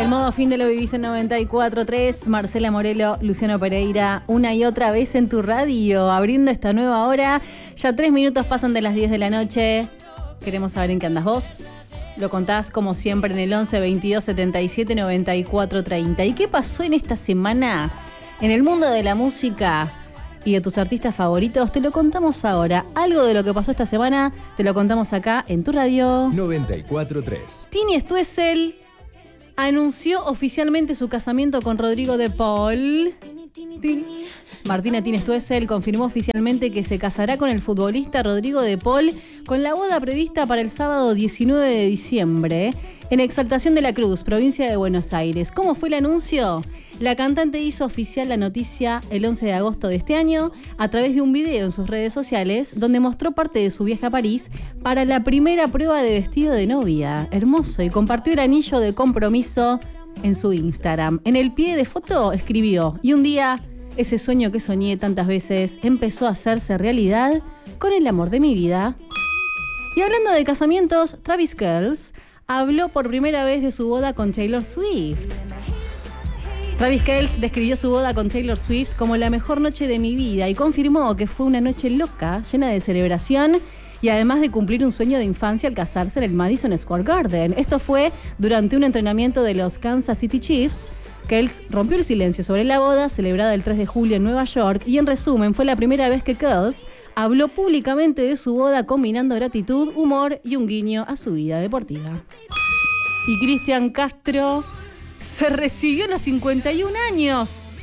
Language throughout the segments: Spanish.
El modo fin de lo vivís en 94.3. Marcela Morelo, Luciano Pereira, una y otra vez en tu radio, abriendo esta nueva hora. Ya 3 minutos pasan de las 10 de la noche. Queremos saber en qué andas vos. Lo contás como siempre en el 11 22 77 94 30. ¿Y qué pasó en esta semana en el mundo de la música y de tus artistas favoritos? Te lo contamos ahora. Algo de lo que pasó esta semana te lo contamos acá en tu radio 94.3. Tini Stoessel anunció oficialmente su casamiento con Rodrigo de Paul. Martina Tini Stoessel confirmó oficialmente que se casará con el futbolista Rodrigo de Paul, con la boda prevista para el sábado 19 de diciembre en Exaltación de la Cruz, provincia de Buenos Aires. ¿Cómo fue el anuncio? La cantante hizo oficial la noticia el 11 de agosto de este año a través de un video en sus redes sociales donde mostró parte de su viaje a París para la primera prueba de vestido de novia. Hermoso. Y compartió el anillo de compromiso en su Instagram. En el pie de foto escribió: y un día ese sueño que soñé tantas veces empezó a hacerse realidad con el amor de mi vida. Y hablando de casamientos, Travis Kelce habló por primera vez de su boda con Taylor Swift. Travis Kelce describió su boda con Taylor Swift como la mejor noche de mi vida y confirmó que fue una noche loca, llena de celebración y además de cumplir un sueño de infancia al casarse en el Madison Square Garden. Esto fue durante un entrenamiento de los Kansas City Chiefs. Kelce rompió el silencio sobre la boda, celebrada el 3 de julio en Nueva York, y en resumen fue la primera vez que Kelce habló públicamente de su boda combinando gratitud, humor y un guiño a su vida deportiva. Y Cristian Castro se recibió a los 51 años.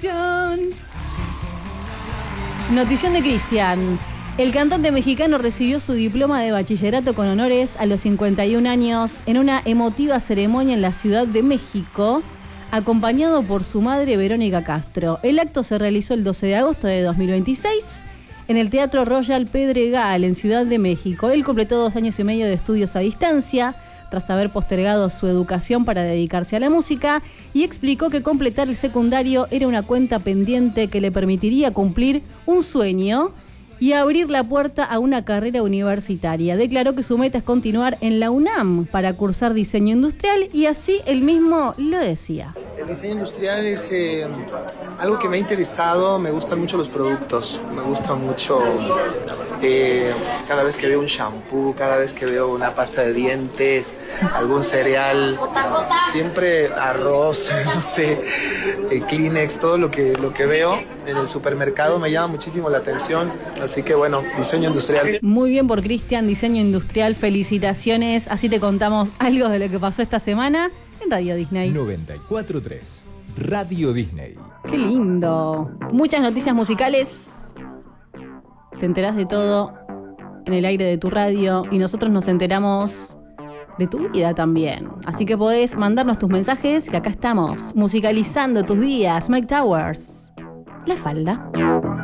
Notición de Cristian. El cantante mexicano recibió su diploma de bachillerato con honores a los 51 años en una emotiva ceremonia en la Ciudad de México, acompañado por su madre Verónica Castro. El acto se realizó el 12 de agosto de 2026 en el Teatro Royal Pedregal en Ciudad de México. Él completó 2 años y medio de estudios a distancia tras haber postergado su educación para dedicarse a la música, y explicó que completar el secundario era una cuenta pendiente que le permitiría cumplir un sueño y abrir la puerta a una carrera universitaria. Declaró que su meta es continuar en la UNAM para cursar diseño industrial, y así él mismo lo decía. El diseño industrial es algo que me ha interesado. Me gustan mucho los productos, me gusta mucho cada vez que veo un shampoo, cada vez que veo una pasta de dientes, algún cereal, siempre arroz, no sé, Kleenex, todo lo que veo en el supermercado me llama muchísimo la atención. Así que bueno, diseño industrial. Muy bien por Cristian, diseño industrial, felicitaciones. Así te contamos algo de lo que pasó esta semana en Radio Disney. 94.3, Radio Disney. ¡Qué lindo! Muchas noticias musicales. Te enterás de todo en el aire de tu radio y nosotros nos enteramos de tu vida también. Así que podés mandarnos tus mensajes, que acá estamos, musicalizando tus días. Mike Towers, La Falda.